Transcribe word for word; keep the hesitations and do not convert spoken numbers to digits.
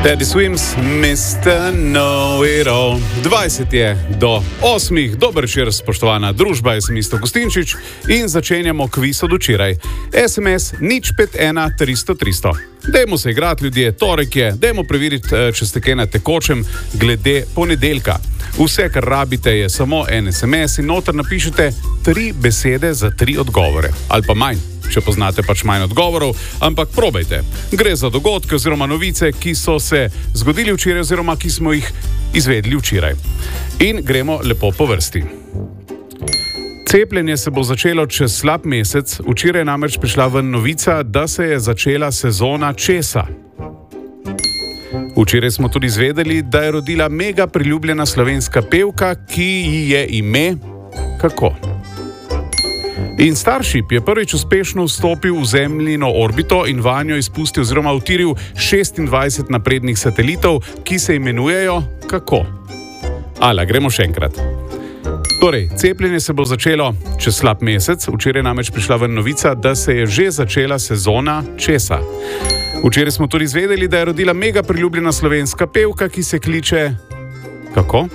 Teddy Swims, mister Know-It-All. dvajset je do osmih. Dober večer, spoštovana družba, jaz sem Isto Gustinčič in začenjamo kviz od včeraj. es em es nič pet ena tristo tristo. Dajmo se igrati, ljudje, torek je, dajmo preveriti, če ste kaj na tekočem glede ponedeljka. Vse, kar rabite, je samo en es em es in noter napišete tri besede za tri odgovore. Ali pa manj, če poznate pač manj odgovorov, ampak probajte. Gre za dogodke oziroma novice, ki so se zgodili včeraj oziroma ki smo jih izvedli včeraj. In gremo lepo po vrsti. Cepljenje se bo začelo čez slab mesec. Včeraj je namreč prišla ven novica, da se je začela sezona česa. Včeraj smo tudi izvedeli, da je rodila mega priljubljena slovenska pevka, ki ji je ime kako? In Starship je prvič uspešno vstopil v Zemljino orbito in vanjo izpustil oziroma utiril šestindvajset naprednih satelitov, ki se imenujejo kako? Ala, gremo še enkrat. Torej, cepljenje se bo začelo čez slab mesec. Včeraj je namreč prišla ven novica, da se je že začela sezona česa. Včeraj smo tudi izvedeli, da je rodila mega priljubljena slovenska pevka, ki se kliče kako?